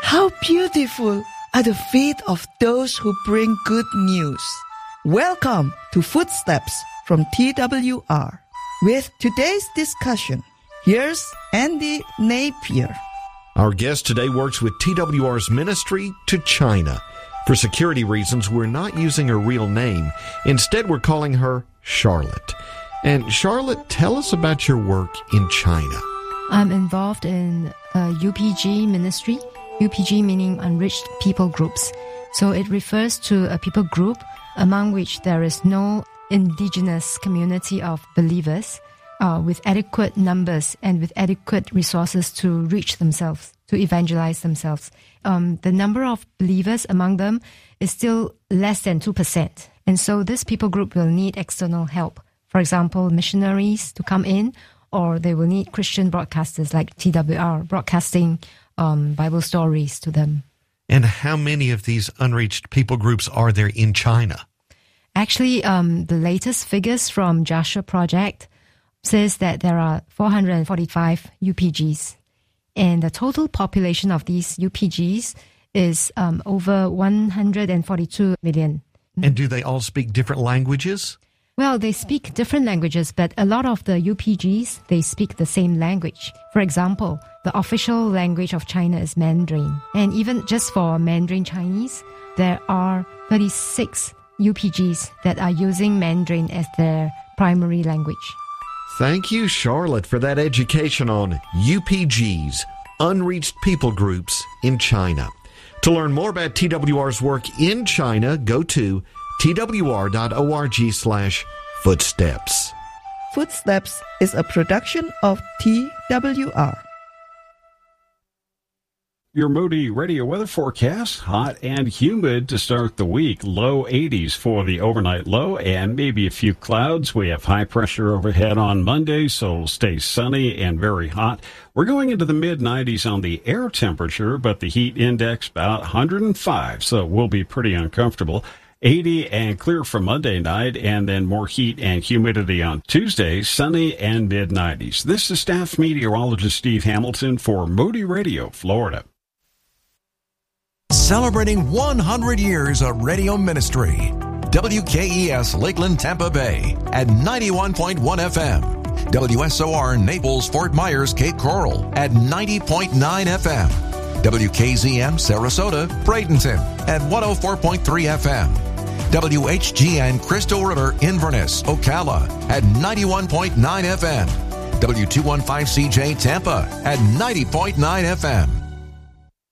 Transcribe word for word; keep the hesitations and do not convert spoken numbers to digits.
How beautiful are the feet of those who bring good news. Welcome to Footsteps from T W R. With today's discussion, here's Andy Napier. Our guest today works with T W R's ministry to China. For security reasons, we're not using her real name. Instead, we're calling her Charlotte. And Charlotte, tell us about your work in China. I'm involved in a U P G ministry. U P G meaning unreached people groups. So it refers to a people group among which there is no indigenous community of believers uh, with adequate numbers and with adequate resources to reach themselves, to evangelize themselves. Um, the number of believers among them is still less than two percent. And so this people group will need external help. For example, missionaries to come in, or they will need Christian broadcasters like T W R broadcasting um, Bible stories to them. And how many of these unreached people groups are there in China? Actually, um, the latest figures from Joshua Project says that there are four hundred forty-five U P Gs. And the total population of these U P Gs is um, over one hundred forty-two million. And do they all speak different languages? Well, they speak different languages, but a lot of the U P Gs, they speak the same language. For example, the official language of China is Mandarin. And even just for Mandarin Chinese, there are thirty-six U P Gs that are using Mandarin as their primary language. Thank you, Charlotte, for that education on U P Gs, unreached people groups in China. To learn more about T W R's work in China, go to twr.org slash footsteps. Footsteps is a production of T W R. Your Moody Radio weather forecast, hot and humid to start the week. Low eighties for the overnight low and maybe a few clouds. We have high pressure overhead on Monday, so it'll stay sunny and very hot. We're going into the mid nineties on the air temperature, but the heat index about one hundred five, so it will be pretty uncomfortable. eighty and clear for Monday night, and then more heat and humidity on Tuesday, sunny and mid nineties. This is staff meteorologist Steve Hamilton for Moody Radio, Florida. Celebrating one hundred years of radio ministry. W K E S Lakeland, Tampa Bay at ninety-one point one F M. W S O R Naples, Fort Myers, Cape Coral at ninety point nine F M. W K Z M Sarasota, Bradenton at one oh four point three F M. W H G N Crystal River, Inverness, Ocala at ninety-one point nine F M. W two fifteen C J Tampa at ninety point nine F M.